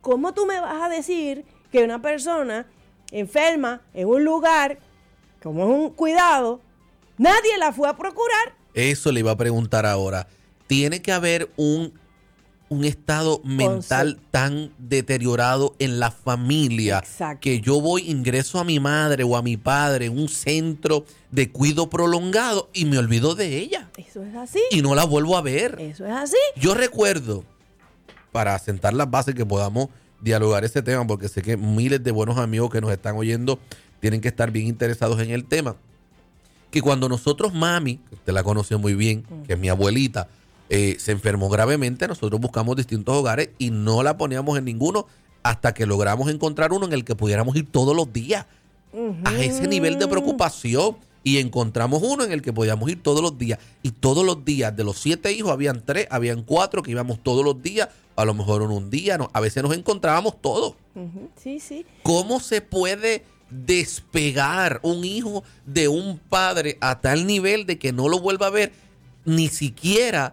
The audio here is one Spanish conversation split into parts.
¿cómo tú me vas a decir que una persona enferma en un lugar, como es un cuidado, nadie la fue a procurar? Eso le iba a preguntar ahora. ¿Tiene que haber un estado mental tan deteriorado en la familia? Exacto. Que yo ingreso a mi madre o a mi padre en un centro de cuidado prolongado y me olvido de ella? Eso es así. Y no la vuelvo a ver. Eso es así. Yo recuerdo, para sentar las bases que podamos dialogar ese tema, porque sé que miles de buenos amigos que nos están oyendo tienen que estar bien interesados en el tema, que cuando nosotros, mami, que usted la conoce muy bien, que es mi abuelita, se enfermó gravemente, nosotros buscamos distintos hogares y no la poníamos en ninguno hasta que logramos encontrar uno en el que pudiéramos ir todos los días. A ese nivel de preocupación. Y encontramos uno en el que podíamos ir todos los días. Y todos los días, de los 7 hijos, habían 3, habían 4 que íbamos todos los días. A lo mejor en un día, a veces nos encontrábamos todos. Sí, sí. ¿Cómo se puede despegar un hijo de un padre a tal nivel de que no lo vuelva a ver ni siquiera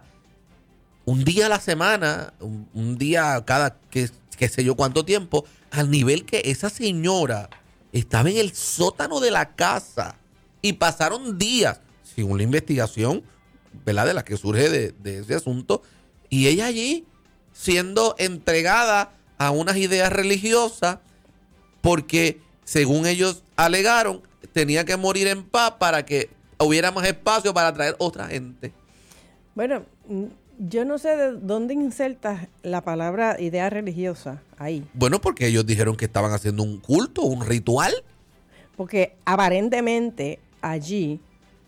un día a la semana, un día cada qué sé yo cuánto tiempo, al nivel que esa señora estaba en el sótano de la casa y pasaron días, según la investigación, ¿verdad?, de la que surge de ese asunto, y ella allí siendo entregada a unas ideas religiosas porque, según ellos alegaron, tenía que morir en paz para que hubiera más espacio para atraer otra gente. Bueno, yo no sé de dónde insertas la palabra idea religiosa ahí. Bueno, porque ellos dijeron que estaban haciendo un culto, un ritual. Porque aparentemente allí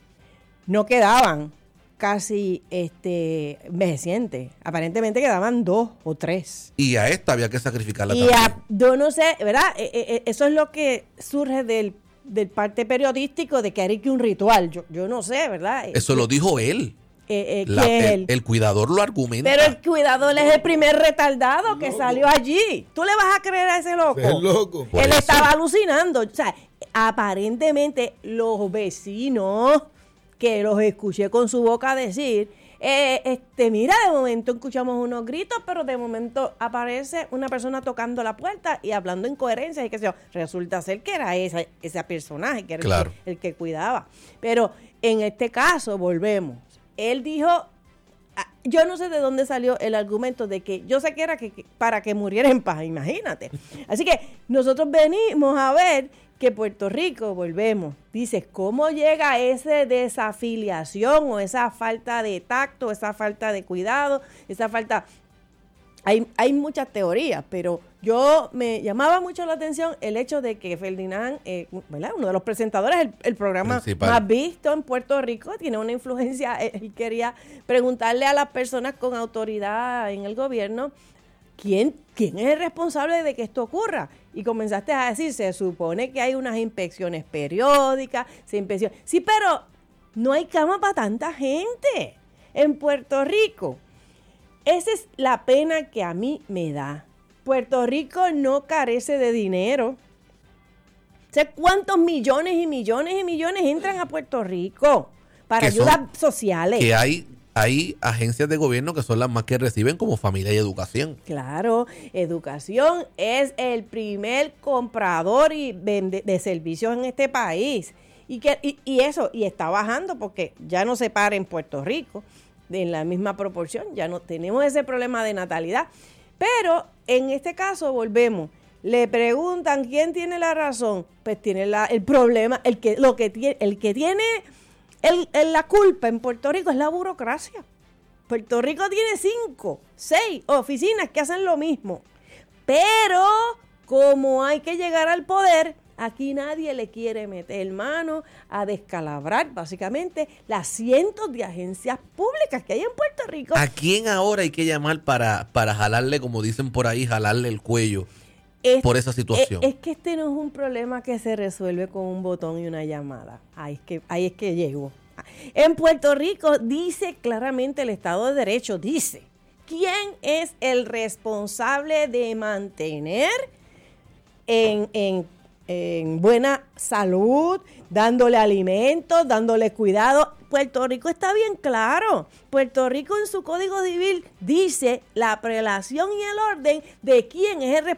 no quedaban casi envejecientes. Aparentemente quedaban 2 o 3. Y a esta había que sacrificarla y también. Yo no sé, ¿verdad? Eso es lo que surge del parte periodístico de que hay que un ritual. Yo no sé, ¿verdad? Eso lo dijo él. ¿Quién es él? El cuidador lo argumenta. Pero el cuidador es el primer retardado que salió allí. ¿Tú le vas a creer a ese loco? Es loco. Él estaba alucinando. O sea, aparentemente los vecinos, que los escuché con su boca decir, mira, de momento escuchamos unos gritos, pero de momento aparece una persona tocando la puerta y hablando incoherencias y qué sé yo. Resulta ser que era ese personaje, que era claro, el que cuidaba. Pero en este caso, volvemos. Él dijo, yo no sé de dónde salió el argumento de que yo sé que era para que muriera en paz, imagínate. Así que nosotros venimos a ver que Puerto Rico, volvemos, dices, ¿cómo llega esa desafiliación o esa falta de tacto, esa falta de cuidado, esa falta... Hay muchas teorías, pero me llamaba mucho la atención el hecho de que Ferdinand, ¿verdad?, uno de los presentadores, el programa principal más visto en Puerto Rico, tiene una influencia. Él quería preguntarle a las personas con autoridad en el gobierno, ¿quién es el responsable de que esto ocurra? Y comenzaste a decir, se supone que hay unas inspecciones periódicas, sí, pero no hay cama para tanta gente en Puerto Rico. Esa es la pena que a mí me da. Puerto Rico no carece de dinero. ¿Sé cuántos millones y millones y millones entran a Puerto Rico para ayudas sociales? Que hay agencias de gobierno que son las más que reciben, como Familia y Educación. Claro, Educación es el primer comprador de servicios en este país. Y está bajando porque ya no se para en Puerto Rico en la misma proporción, ya no tenemos ese problema de natalidad. Pero en este caso volvemos, le preguntan quién tiene la razón, pues tiene el problema, el que tiene la culpa en Puerto Rico es la burocracia. Puerto Rico tiene 5, 6 oficinas que hacen lo mismo, pero como hay que llegar al poder, aquí nadie le quiere meter mano a descalabrar básicamente las cientos de agencias públicas que hay en Puerto Rico. ¿A quién ahora hay que llamar para jalarle, como dicen por ahí, jalarle el cuello por esa situación? Es que este no es un problema que se resuelve con un botón y una llamada. Ahí es que llego. En Puerto Rico dice claramente el Estado de Derecho, dice, ¿quién es el responsable de mantener en buena salud, dándole alimentos, dándole cuidado? Puerto Rico está bien claro. Puerto Rico en su Código Civil dice la prelación y el orden de quién es